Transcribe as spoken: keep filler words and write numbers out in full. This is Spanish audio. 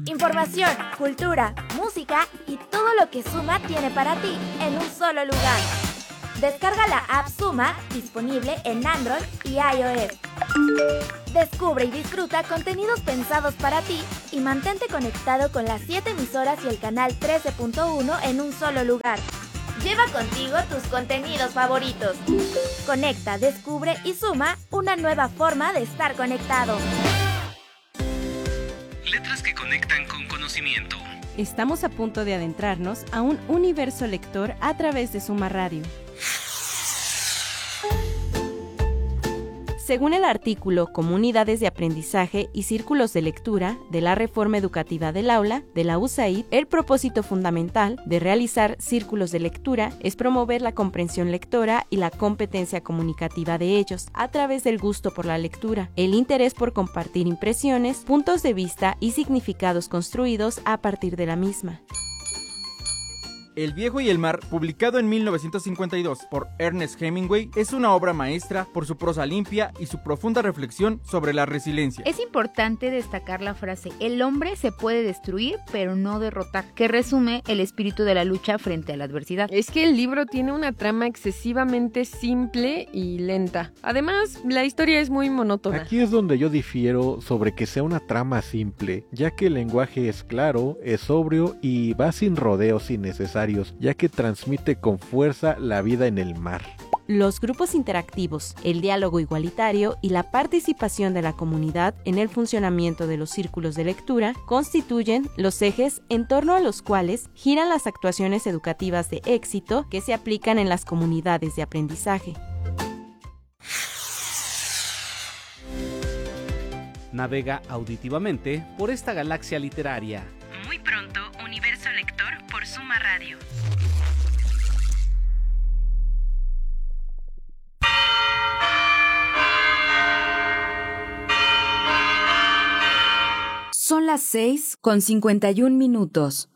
Información, cultura, música y todo lo que Suma tiene para ti en un solo lugar. Descarga la app Suma, disponible en Android y iOS. Descubre y disfruta contenidos pensados para ti y mantente conectado con las siete emisoras y el canal trece punto uno en un solo lugar. Lleva contigo tus contenidos favoritos. Conecta, descubre y suma una nueva forma de estar conectado. Letras que conectan con conocimiento. Estamos a punto de adentrarnos a un universo lector a través de Suma Radio. Según el artículo Comunidades de Aprendizaje y Círculos de Lectura de la Reforma Educativa del Aula de la U S A I D, el propósito fundamental de realizar círculos de lectura es promover la comprensión lectora y la competencia comunicativa de ellos a través del gusto por la lectura, el interés por compartir impresiones, puntos de vista y significados construidos a partir de la misma. El viejo y el mar, publicado en mil novecientos cincuenta y dos por Ernest Hemingway, es una obra maestra por su prosa limpia y su profunda reflexión sobre la resiliencia. Es importante destacar la frase "el hombre se puede destruir, pero no derrotar", que resume el espíritu de la lucha frente a la adversidad. Es que el libro tiene una trama excesivamente simple y lenta. Además, la historia es muy monótona. Aquí es donde yo difiero sobre que sea una trama simple, ya que el lenguaje es claro, es sobrio y va sin rodeos innecesarios, ya que transmite con fuerza la vida en el mar. Los grupos interactivos, el diálogo igualitario y la participación de la comunidad en el funcionamiento de los círculos de lectura constituyen los ejes en torno a los cuales giran las actuaciones educativas de éxito que se aplican en las comunidades de aprendizaje. Navega auditivamente por esta galaxia literaria. Muy pronto, Universo Lector por Suma Radio. Son las seis con cincuenta y un minutos.